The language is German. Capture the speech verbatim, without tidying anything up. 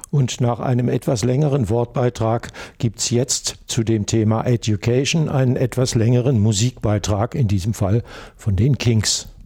Und nach einem etwas längeren Wortbeitrag gibt's jetzt zu dem Thema Education einen etwas längeren Musikbeitrag, in diesem Fall von den Kinks.